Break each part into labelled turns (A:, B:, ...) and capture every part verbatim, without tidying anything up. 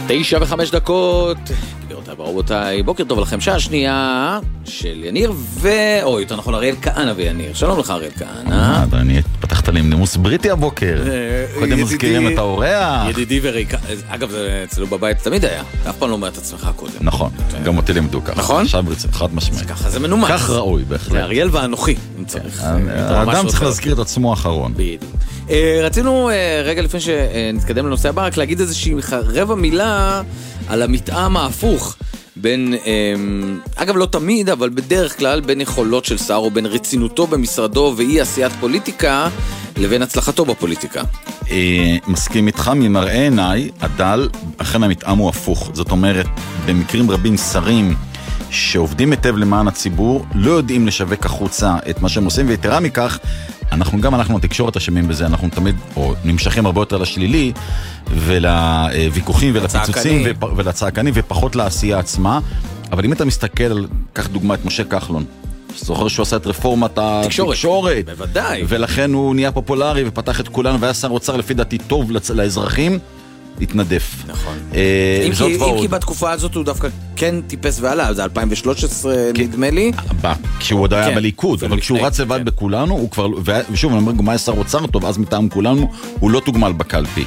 A: תשע וחמש דקות, גבירותיי ורבותיי, בוקר טוב לכם, שעה שנייה של יניר ו... או יותר נכון, אריאל כהנא ויניר. שלום לך אריאל כהנא.
B: אני פתחת לי עם נימוס בריטי הבוקר. קודם מזכירים את האורח.
A: ידידי וריקה, אגב זה אצלו בבית תמיד היה, אתה אף פעם לא אומר את עצמך קודם.
B: נכון, גם אותי לימדו ככה.
A: נכון?
B: עכשיו חד משמעי.
A: ככה זה מנומס.
B: כך ראוי בהחלט.
A: זה אריאל ואנוכי, אם צריך.
B: האדם צריך להזכיר את עצמו האחרון.
A: בדיוק. רצינו רגע לפני שנתקדם לנושא הבא, רק להגיד איזושהי רבע מילה על המתאם ההפוך בין, אגב לא תמיד, אבל בדרך כלל בין יכולות של שר או בין רצינותו במשרדו ואי עשיית פוליטיקה לבין הצלחתו בפוליטיקה.
B: מסכים איתך, ממראה עיניי, הדל, אכן המתאם הוא הפוך. זאת אומרת, במקרים רבים שרים שעובדים היטב למען הציבור לא יודעים לשווק החוצה את מה שהם עושים, ויתרה מכך, אנחנו גם אנחנו התקשורת אשמים בזה, אנחנו תמיד או נמשכים הרבה יותר לשלילי ולוויכוחים ולפיצוצים ולצעקנים ופחות לעשייה עצמה. אבל אם אתה מסתכל, קח דוגמה את משה כחלון, זוכר שהוא עשה את רפורמת התקשורת,
A: בוודאי,
B: ולכן הוא נהיה פופולרי ופתח את כולנו והיה שר אוצר לפי דעתי טוב לאזרחים, התנדף.
A: נכון. אם כי בתקופה הזאת הוא דווקא כן טיפס ועלה, זה אלפיים ושלוש עשרה נדמה לי.
B: כשהוא עוד היה בליכוד, אבל כשהוא רץ לבד בכולנו, הוא כבר, ושוב, אני אומר, גם היה שר אוצר טוב, אז מטעם כולנו, הוא לא תוגמל בקלפי.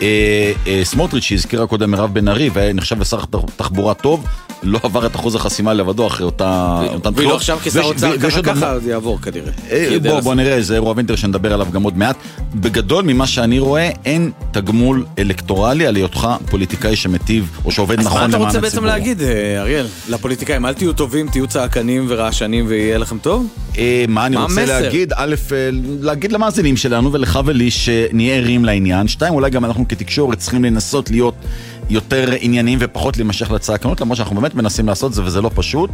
B: סמוטריץ' שהזכירה קודם מירב בן ארי, ונחשב לשר תחבורה טוב, לא עבר את אחוז החסימה לבדו אחרי אותן בחירות.
A: ולא עכשיו כשר אוצר, ככה ככה זה יעבור כנראה.
B: בוא, בוא נראה, זה אירוע וינטר שנדבר עליו גם עוד מעט. בגדול, ממה שאני רואה, אין תגמול אלקטורלי על היותך פוליטיקאי שמטיב, או שעובד נכון למען הציבור.
A: אז מה אתה רוצה בעצם להגיד, אריאל, לפוליטיקאים? אל תהיו טובים, תהיו צעקנים ורעשנים ויהיה לכם טוב?
B: מה אני רוצה להגיד? א', להגיד למאזינים שלנו ולך ולי שנהיה ערים לעניין. שתיים, אולי גם אנחנו כתקשורת צריכים לנסות להיות יותר עניינים ופחות להימשך לצעקנות, למרות שאנחנו באמת מנסים לעשות זה וזה לא פשוט.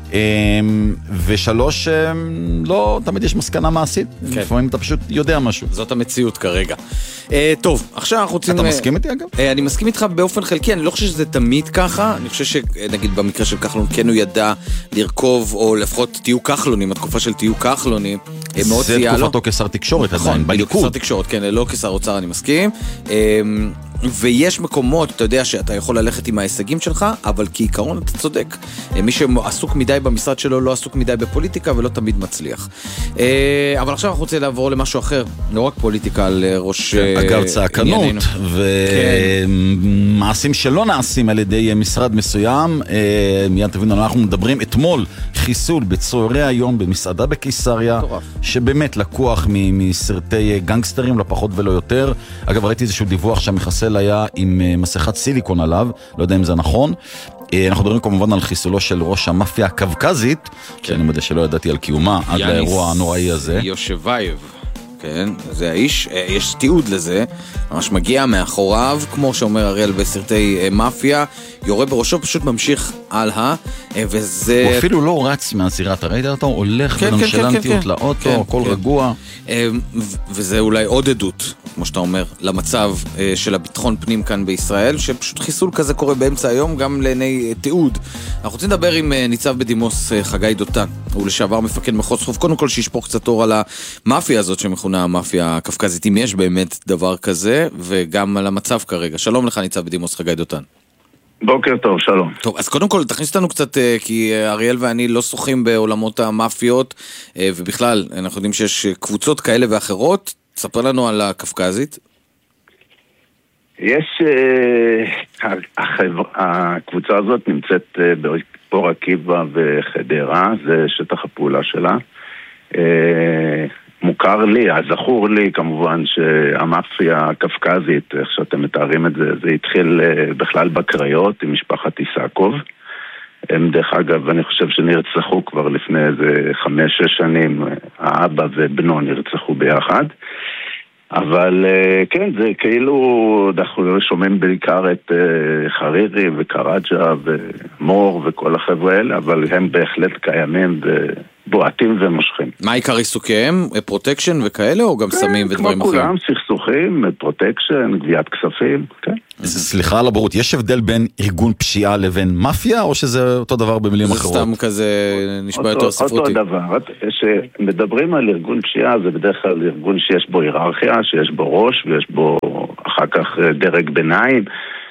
B: ושלוש, לא תמיד יש מסקנה מעשית, לפעמים אתה פשוט יודע משהו.
A: זאת המציאות כרגע. טוב, עכשיו אנחנו רוצים...
B: אתה מסכים איתי אגב?
A: אני מסכים איתך באופן חלקי, אני לא חושב שזה תמיד ככה, אני חושב שנגיד במקרה של כחלון כן הוא ידע לרכוב, או לפחות תהיו כחלונים, התקופה של תהיו כחלונים,
B: זה תקופתו כשר תקשורת עדיין,
A: בליכוד. כשר תקשורת, כן, לא כשר אוצר, אני מסכים. ויש מקומות, אתה יודע שאתה יכול ללכת עם ההישגים שלך, אבל כעיקרון אתה צודק. מי שעסוק מדי במשרד שלו לא עסוק מדי בפוליטיקה ולא תמיד מצליח. אבל עכשיו אנחנו רוצים לעבור למשהו אחר, לא רק פוליטיקה על ראש ענייננו.
B: אגב, צעקנות ומעשים שלא נעשים על ידי משרד מסוים. מיד תבינו, אנחנו מדברים אתמול חיסול בצהרי היום במסעדה בקיסריה, שבאמת לקוח מסרטי גנגסטרים, לא פחות ולא יותר. אגב, ראיתי איזשהו דיווח שהמחסל היה עם מסכת סיליקון עליו, לא יודע אם זה נכון. אנחנו מדברים כמובן על חיסולו של ראש המאפיה הקווקזית, שאני מודה שלא ידעתי על קיומה עד לאירוע הנוראי הזה.
A: יושבייב, כן, זה האיש, יש תיעוד לזה, ממש מגיע מאחוריו, כמו שאומר אריאל בסרטי מאפיה, יורה בראשו, פשוט ממשיך הלאה, וזה...
B: הוא אפילו לא רץ מהזירת, ראית אותו? הולך בנונשלנטיות לאוטו, הכל רגוע.
A: וזה אולי עוד עדות, כמו שאתה אומר, למצב של הביטחון פנים כאן בישראל, שפשוט חיסול כזה קורה באמצע היום, גם לעיני תיעוד. אנחנו רוצים לדבר עם ניצב בדימוס חגי דותן, הוא לשעבר מפקד מחוז חוף, קודם כל שישפוך קצת אור על המאפיה הזאת שמכונה המאפיה הקווקזית, אם יש באמת דבר כזה, וגם על המצב כרגע. שלום לך ניצב בדימוס חגי דותן.
C: בוקר טוב, שלום.
A: טוב, אז קודם כל תכניס אותנו קצת, כי אריאל ואני לא שוחים בעולמות המאפיות, ובכלל, אנחנו יודעים שיש קבוצות כאלה ואחרות. תספר לנו על הקווקזית.
C: יש, הקבוצה הזאת נמצאת באור עקיבא וחדרה, זה שטח הפעולה שלה. מוכר לי, הזכור לי כמובן שהמאפיה הקווקזית, איך שאתם מתארים את זה, זה התחיל בכלל בקריות עם משפחת איסקוב. הם דרך אגב, אני חושב שנרצחו כבר לפני איזה חמש, שש שנים, האבא ובנו נרצחו ביחד. אבל כן, זה כאילו, אנחנו שומעים בעיקר את חרירי וקראג'ה ומור וכל החבר'ה האלה, אבל הם בהחלט קיימים ובועטים ומושכים.
A: מה עיקר עיסוקיהם? פרוטקשן וכאלה או גם סמים ודברים אחרים?
C: כמו כולם, סכסוכים, פרוטקשן, גביית כספים, כן.
B: סליחה על הבורות, יש הבדל בין ארגון פשיעה לבין מאפיה, או שזה אותו דבר במילים אחרות?
A: זה סתם כזה נשמע יותר ספרותי.
C: אותו דבר, שמדברים על ארגון פשיעה, זה בדרך כלל ארגון שיש בו היררכיה, שיש בו ראש, ויש בו אחר כך דרג ביניים,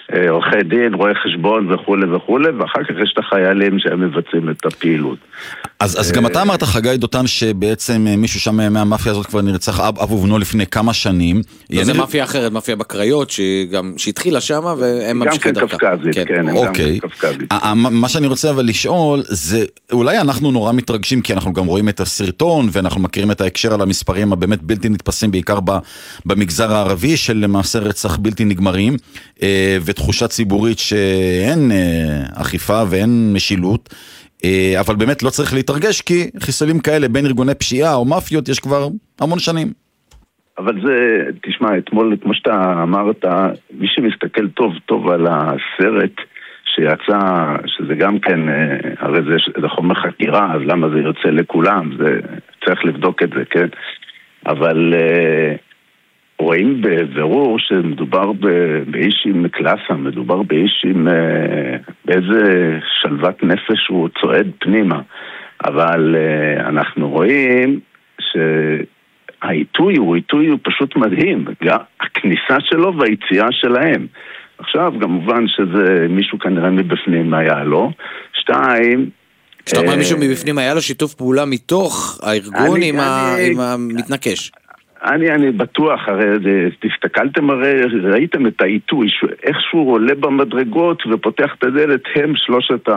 C: עורכי דין, רואי חשבון וכו' וכו', ואחר כך יש את החיילים שהם מבצעים את הפעילות.
B: אז, אז גם אתה אמרת, חגי דותן, שבעצם מישהו שם מהמאפיה הזאת כבר נרצח אב, אב ובנו לפני כמה שנים.
A: זה מאפיה אחרת, מאפיה בקריות, שגם, שהתחילה שם, והם ממשיכים דרכה.
C: גם כקפקזית, כן, כן, הם
B: אוקיי.
C: גם כקפקזית.
B: מה שאני רוצה אבל לשאול, זה אולי אנחנו נורא מתרגשים, כי אנחנו גם רואים את הסרטון, ואנחנו מכירים את ההקשר על המספרים הבאמת בלתי נתפסים, בעיקר במגזר הערבי, של למעשה רצח בלתי נגמרים, ותחושה ציבורית שאין אכיפה ואין משילות, אבל באמת לא צריך להתרגש, כי חיסולים כאלה בין ארגוני פשיעה או מאפיות יש כבר המון שנים.
C: אבל זה, תשמע, אתמול, כמו שאתה אמרת, מי שמסתכל טוב טוב על הסרט שיצא, שזה גם כן, הרי זה, זה חומר חקירה, אז למה זה יוצא לכולם? זה, צריך לבדוק את זה, כן? אבל רואים בבירור שמדובר באיש עם קלאסה, מדובר באיש עם באיזה שלוות נפש הוא צועד פנימה. אבל אנחנו רואים שהעיתוי הוא, העיתוי הוא פשוט מדהים. הכניסה שלו והיציאה שלהם. עכשיו, כמובן שזה מישהו כנראה מבפנים היה לו. שתיים...
A: שאתה אומר מישהו מבפנים היה לו שיתוף פעולה מתוך הארגון עם המתנקש.
C: אני, אני בטוח, הרי תסתכלתם, הרי ראיתם את העיתוי, איך שהוא עולה במדרגות ופותח את הדלת, הם שלושת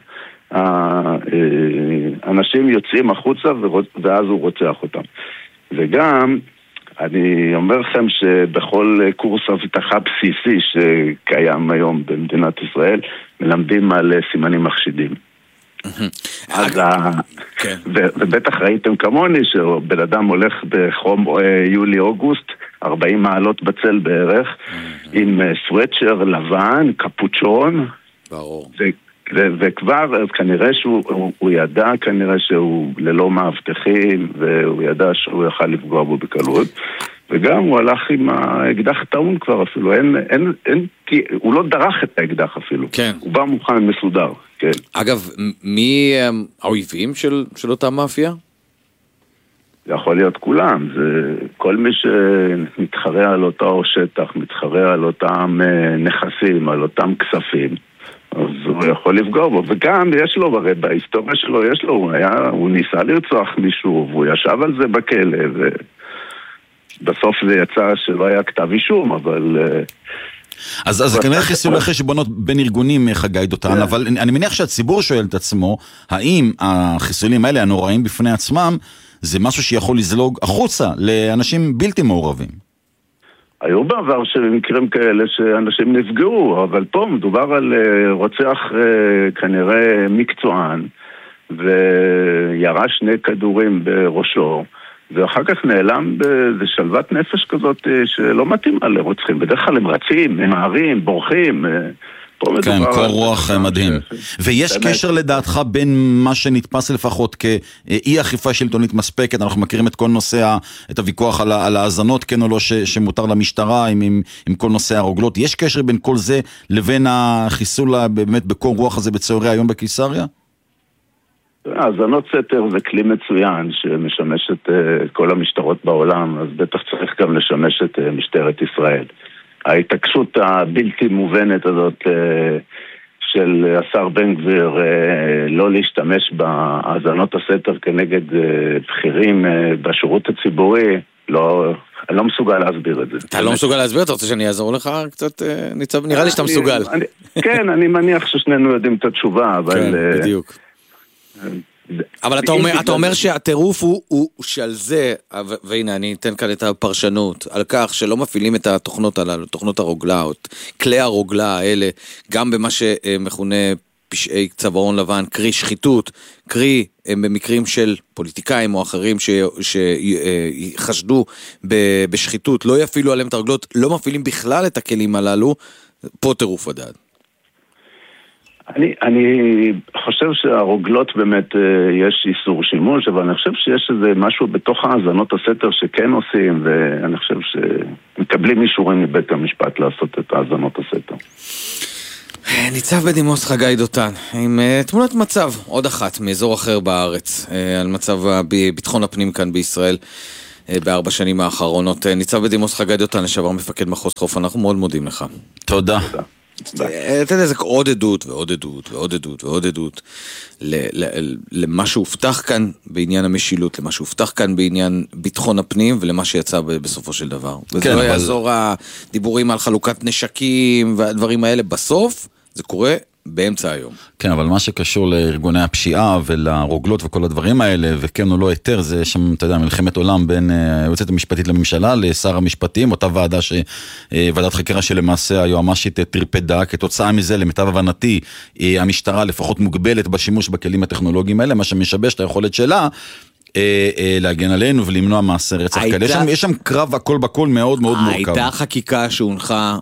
C: האנשים יוצאים החוצה ואז הוא רוצח אותם. וגם, אני אומר לכם שבכל קורס אבטחה בסיסי שקיים היום במדינת ישראל, מלמדים על סימנים מחשידים. אז ובטח ראיתם כמוני שבן אדם הולך בחום יולי-אוגוסט ארבעים מעלות בצל בערך עם סוויצ'ר לבן, קפוצ'ון, וכבר אז כנראה שהוא ידע כנראה שהוא ללא מאבטחים, והוא ידע שהוא יכל לפגוע בו בקלות, וגם הוא הלך עם האקדח טעון כבר אפילו, אין, אין, אין, הוא לא דרך את האקדח אפילו,
A: כן.
C: הוא בא מוכן מסודר. כן.
A: אגב, מי האויבים של, של אותה מאפיה?
C: זה יכול להיות כולם, זה כל מי שמתחרה על אותו שטח, מתחרה על אותם נכסים, על אותם כספים, אז הוא יכול לפגוע בו, וגם יש לו, הרי בהיסטוריה שלו יש לו, הוא, היה, הוא ניסה לרצוח מישהו, והוא ישב על זה בכלא, ובסוף זה יצא שלא היה כתב אישום, אבל...
B: אז זה כנראה חיסולי חשבונות בין ארגונים, חגי דותן, אבל אני מניח שהציבור שואל את עצמו, האם החיסולים האלה הנוראים בפני עצמם, זה משהו שיכול לזלוג החוצה לאנשים בלתי מעורבים?
C: היו בעבר שמקרים כאלה שאנשים נפגעו, אבל פה מדובר על רוצח כנראה מקצוען, וירה שני כדורים בראשו, ואחר כך נעלם באיזה שלוות נפש כזאת שלא מתאימה לרוצחים. בדרך כלל הם רצים, ממהרים, בורחים.
B: כן, קור רוח מדהים. ויש קשר לדעתך בין מה שנתפס לפחות כאי אכיפה שלטונית מספקת, אנחנו מכירים את כל נושא, את הוויכוח על האזנות, כן או לא, שמותר למשטרה עם כל נושא הרוגלות. יש קשר בין כל זה לבין החיסול באמת בקור רוח הזה בצהרי היום בקיסריה?
C: האזנות סתר זה כלי מצוין שמשמש את כל המשטרות בעולם, אז בטח צריך גם לשמש את משטרת ישראל. ההתעקשות הבלתי מובנת הזאת של השר בן גביר לא להשתמש בהאזנות הסתר כנגד בכירים בשירות הציבורי, לא, אני לא מסוגל להסביר את זה.
A: אתה לא מסוגל להסביר? אתה רוצה שאני אעזור לך קצת? נראה לי שאתה מסוגל.
C: כן, אני מניח ששנינו יודעים את התשובה, אבל...
A: כן, בדיוק. אבל אתה אומר, אתה אומר שהטירוף הוא, הוא שעל זה, והנה אני אתן כאן את הפרשנות, על כך שלא מפעילים את התוכנות הללו, תוכנות הרוגלה, כלי הרוגלה האלה, גם במה שמכונה פשעי צווארון לבן, קרי שחיתות, קרי במקרים של פוליטיקאים או אחרים שחשדו בשחיתות, לא יפעילו עליהם את הרוגלות, לא מפעילים בכלל את הכלים הללו, פה טירוף הדעת.
C: אני, אני חושב שהרוגלות באמת יש איסור שימוש, אבל אני חושב שיש איזה משהו בתוך האזנות הסתר שכן עושים, ואני חושב שמקבלים אישורים מבית המשפט לעשות את האזנות הסתר.
A: ניצב בדימוס חגי דותן, עם תמונת מצב, עוד אחת, מאזור אחר בארץ, על מצב ביטחון הפנים כאן בישראל בארבע שנים האחרונות. ניצב בדימוס חגי דותן, לשעבר מפקד מחוז חוף, אנחנו מאוד מודים לך.
B: תודה.
A: אתה יודע, זה עוד עדות ועוד עדות ועוד עדות ועוד עדות למה שהובטח כאן בעניין המשילות, למה שהובטח כאן בעניין ביטחון הפנים ולמה שיצא בסופו של דבר. וזה לא יעזור הדיבורים על חלוקת נשקים והדברים האלה, בסוף זה קורה באמצע היום.
B: כן, אבל מה שקשור לארגוני הפשיעה ולרוגלות וכל הדברים האלה, וכן או לא היתר, זה שם, אתה יודע, מלחמת עולם בין היועצת המשפטית לממשלה לשר המשפטים, אותה ועדה ש... ועדת חקירה שלמעשה היועמ"שית טרפדה, כתוצאה מזה, למיטב הבנתי, המשטרה לפחות מוגבלת בשימוש בכלים הטכנולוגיים האלה, מה שמשבש את היכולת שלה, להגן עלינו ולמנוע מעשה רצח כאלה. יש שם קרב הכל בכל מאוד מאוד מורכב.
A: הייתה חקיקה שהונחה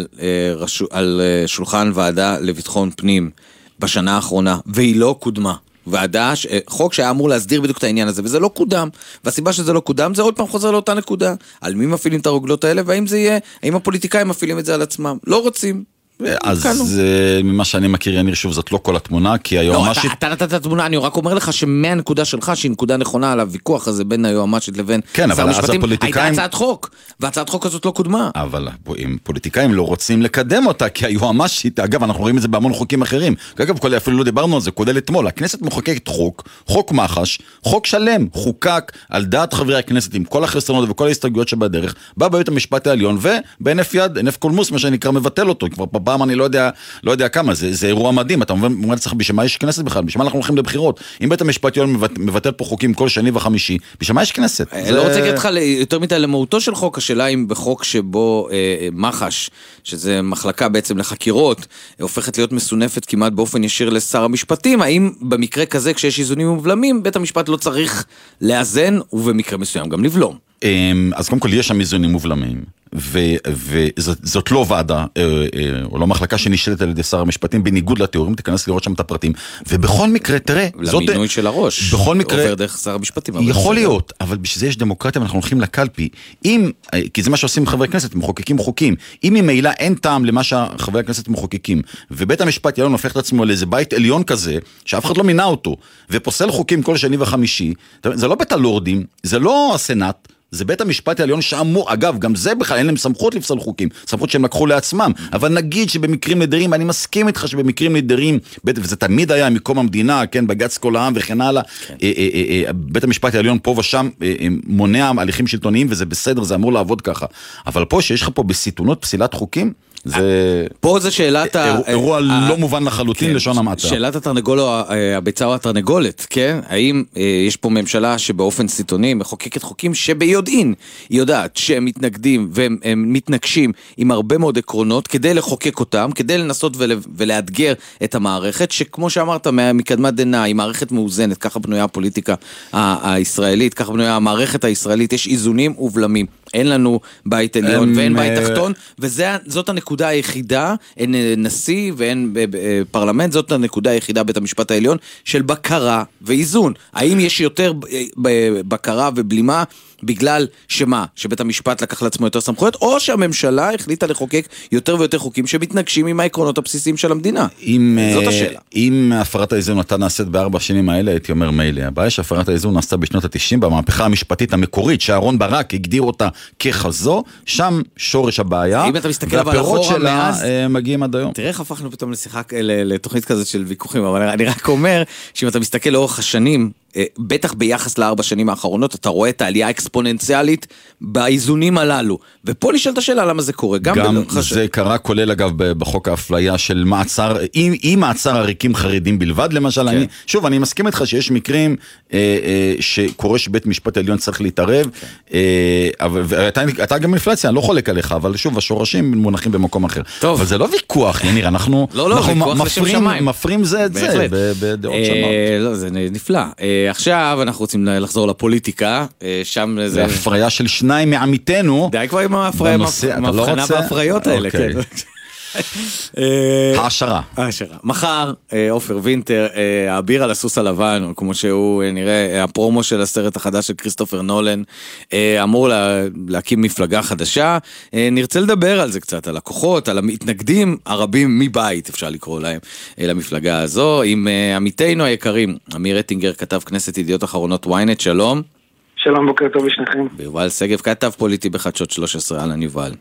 A: על שולחן ועדה לביטחון פנים בשנה האחרונה, והיא לא קודמה. ועדה, חוק שהיה אמור להסדיר בדיוק את העניין הזה, וזה לא קודם. והסיבה שזה לא קודם, זה עוד פעם חוזר לאותה נקודה. על מי מפעילים את הרוגלות האלה, והאם זה יהיה, האם הפוליטיקאים מפעילים את זה על עצמם. לא רוצים.
B: אז ממה שאני מכיר, יניר, שוב, זאת לא כל התמונה, כי היועמ"שית...
A: לא, אתה נתת את התמונה, אני רק אומר לך שמהנקודה שלך, שהיא נקודה נכונה על הוויכוח הזה בין היועמ"שית לבין שר המשפטים, הייתה הצעת חוק, והצעת חוק הזאת לא קודמה.
B: אבל פוליטיקאים לא רוצים לקדם אותה, כי היועמ"שית, אגב, אנחנו רואים את זה בהמון חוקים אחרים, אגב, אפילו לא דיברנו על זה, כולל אתמול, הכנסת מחוקקת חוק, חוק מח"ש, חוק שלם, חוקק על דעת חברי הכנסת, עם כל החסרונות וכל ההסתייגויות שבדרך, בא בית המשפט העליון, ובהינף יד, הינף קולמוס, מה שנקרא, מבטל אותו. כבר פעם אני לא יודע, לא יודע כמה, זה, זה אירוע מדהים, אתה אומר לצריך, בשמה יש כנסת בכלל, בשמה אנחנו הולכים לבחירות. אם בית המשפט העליון מבטל פה חוקים כל שני וחמישי, בשמה יש כנסת.
A: אני לא רוצה להגיד לך יותר מדי למהותו של חוק, השאלה אם בחוק שבו אה, מח"ש, שזה מחלקה בעצם לחקירות, הופכת להיות מסונפת כמעט באופן ישיר לשר המשפטים, האם במקרה כזה, כשיש איזונים ובלמים, בית המשפט לא צריך לאזן, ובמקרה מסוים גם לבלום.
B: אז קודם כל יש שם איזונים ובלמים. וזאת לא ועדה, או לא מחלקה שנשלטת על ידי שר המשפטים, בניגוד לתיאורים, תיכנס לראות שם את הפרטים, ובכל מקרה, תראה,
A: למינוי של הראש,
B: בכל מקרה,
A: עובר דרך שר המשפטים.
B: יכול להיות, אבל בשביל זה יש דמוקרטיה, ואנחנו הולכים לקלפי, אם, כי זה מה שעושים חברי הכנסת, מחוקקים חוקים, אם ממילא אין טעם למה שחברי הכנסת מחוקקים, ובית המשפט ילון הופך את עצמו לאיזה בית עליון כזה, שאף אחד לא מינה אותו, ופוסל חוקים כל שני וחמישי, זה לא בית הלורדים, זה לא הסנאט, זה בית המשפט העליון שאמור, אגב, גם זה בכלל, אין להם סמכות לפסול חוקים, סמכות שהם לקחו לעצמם, אבל נגיד שבמקרים נדירים, אני מסכים איתך שבמקרים נדירים, וזה תמיד היה מקום המדינה, כן, בג"ץ כל העם וכן הלאה, בית המשפט העליון פה ושם מונע הליכים שלטוניים, וזה בסדר, זה אמור לעבוד ככה, אבל פה שיש לך פה בסיטונות פסילת חוקים, זה...
A: פה זה שאלת ה...
B: אירוע לא מובן לחלוטין לשון המעטה.
A: שאלת התרנגול או הביצה או התרנגולת, כן? האם יש פה ממשלה שבאופן סיטוני מחוקקת חוקים שביודעין היא יודעת שהם מתנגדים והם מתנגשים עם הרבה מאוד עקרונות כדי לחוקק אותם, כדי לנסות ולאתגר את המערכת, שכמו שאמרת, מקדמת דנא, היא מערכת מאוזנת, ככה בנויה הפוליטיקה הישראלית, ככה בנויה המערכת הישראלית, יש איזונים ובלמים. אין לנו בית עליון ואין בית תחתון, וזאת הנקודה היחידה, אין נשיא ואין פרלמנט, זאת הנקודה היחידה בית המשפט העליון של בקרה ואיזון. האם יש יותר בקרה ובלימה בגלל שמה? שבית המשפט לקח לעצמו יותר סמכויות, או שהממשלה החליטה לחוקק יותר ויותר חוקים שמתנגשים עם העקרונות הבסיסיים של המדינה?
B: אם,
A: זאת השאלה.
B: אם הפרת האיזון אתה נעשית בארבע שנים האלה, הייתי אומר מילא. הבעיה שהפרת האיזון נעשתה בשנות ה-תשעים, במהפכה המשפטית המקורית, שאהרון ברק הגדיר אותה ככזו, שם שורש הבעיה, והפירות שלה מאז... מגיעים עד היום.
A: תראה איך הפכנו פתאום לשיחה, לתוכנית כזאת של ויכוחים, אבל אני רק אומר, שאם אתה מסתכל לאורך השנים, בטח ביחס לארבע שנים האחרונות, אתה רואה את העלייה האקספוננציאלית באיזונים הללו. ופה נשאלת השאלה למה זה קורה. גם,
B: גם זה קרה כולל אגב בחוק האפליה של מעצר, עם, עם מעצר עריקים חרדים בלבד למשל. כן. אני, שוב, אני מסכים איתך שיש מקרים אה, אה, שקורה שבית משפט העליון צריך להתערב, כן. אה, אבל, ואתה, אתה גם אינפלציה, אני לא חולק עליך, אבל שוב, השורשים מונחים במקום אחר. טוב. אבל זה לא ויכוח, יניר, אנחנו,
A: לא, לא,
B: אנחנו מפרים, מפרים זה את זה, בדעות
A: אה,
B: שונות.
A: לא, זה נפלא. אה, עכשיו אנחנו רוצים לחזור לפוליטיקה, שם זה...
B: זה הפריה של שניים מעמיתנו.
A: די כבר עם ההבחנה וההפריות האלה, כן.
B: העשרה.
A: העשרה. מחר, אופר וינטר, האביר על הסוס הלבן, כמו שהוא נראה, הפרומו של הסרט החדש של כריסטופר נולן, אמור להקים מפלגה חדשה. נרצה לדבר על זה קצת, על הכוחות, על המתנגדים הרבים מבית, אפשר לקרוא להם, למפלגה הזו, עם עמיתינו היקרים, אמיר רטינגר, כתב כנסת ידיעות אחרונות וויינט, שלום.
D: שלום, בוקר טוב לשניכם.
A: ויובל סגב, כתב פוליטי בחדשות שלוש עשרה, אהלן יובל.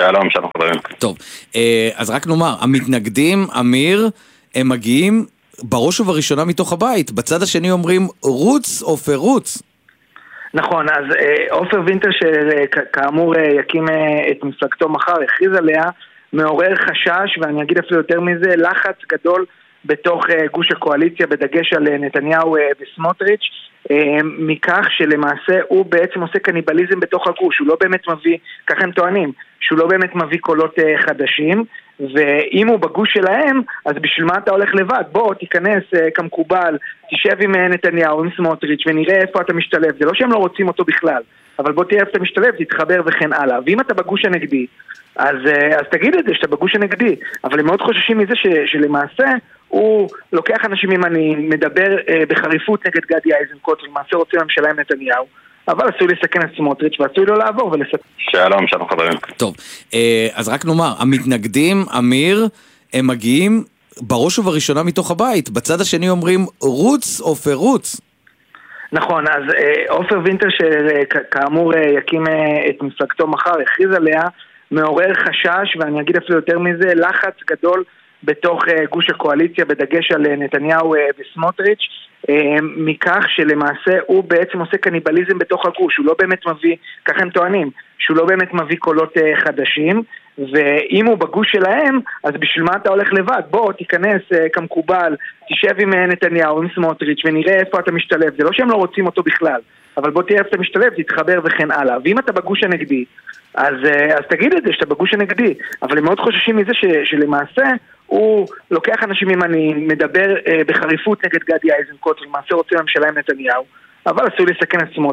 C: שלום, שלום חברים.
A: טוב, אז רק נאמר, המתנגדים, אמיר, הם מגיעים בראש ובראשונה מתוך הבית. בצד השני אומרים רוץ או פרוץ.
D: נכון, אז עופר וינטר שכאמור יקים את מפלגתו מחר, הכריז עליה, מעורר חשש, ואני אגיד אפילו יותר מזה, לחץ גדול בתוך גוש הקואליציה, בדגש על נתניהו וסמוטריץ', מכך שלמעשה הוא בעצם עושה קניבליזם בתוך הגוש, הוא לא באמת מביא, כך הם טוענים, שהוא לא באמת מביא קולות חדשים, ואם הוא בגוש שלהם, אז בשביל מה אתה הולך לבד? בוא, תיכנס כמקובל, תשב עם נתניהו, עם סמוטריץ', ונראה איפה אתה משתלב. זה לא שהם לא רוצים אותו בכלל, אבל בוא תראה איפה אתה משתלב, תתחבר וכן הלאה. ואם אתה בגוש הנגדי, אז, אז תגיד את זה, שאתה בגוש הנגדי. אבל הם מאוד חוששים מזה ש, שלמעשה הוא לוקח אנשים ימניים, מדבר אה, בחריפות נגד גדי איזנקוט, למעשה רוצה לממשלה עם נתניהו, אבל עשוי לסכן את סמוטריץ' ועשוי לו לעבור ולסכן.
C: שלום, שלום חברים.
A: טוב, אז רק נאמר, המתנגדים, אמיר, הם מגיעים בראש ובראשונה מתוך הבית. בצד השני אומרים רוץ או פרוץ.
D: נכון, אז עופר וינטר שכאמור יקים את מפלגתו מחר, הכריז עליה, מעורר חשש, ואני אגיד אפילו יותר מזה, לחץ גדול בתוך גוש הקואליציה, בדגש על נתניהו וסמוטריץ', מכך שלמעשה הוא בעצם עושה קניבליזם בתוך הגוש, הוא לא באמת מביא, כך הם טוענים, שהוא לא באמת מביא קולות חדשים, ואם הוא בגוש שלהם, אז בשביל מה אתה הולך לבד? בוא, תיכנס כמקובל, תשב עם נתניהו, עם סמוטריץ', ונראה איפה אתה משתלב. זה לא שהם לא רוצים אותו בכלל, אבל בוא תראה איפה אתה משתלב, תתחבר וכן הלאה. ואם אתה בגוש הנגדי, אז, אז תגיד את זה, שאתה בגוש הנגדי. אבל הם מאוד חוששים מזה ש, שלמעשה הוא לוקח אנשים ימניים, מדבר בחריפות נגד גדי איזנקוט, למעשה רוצה לממשלה עם נתניהו, אבל עשוי לסכן את סמוטריץ'.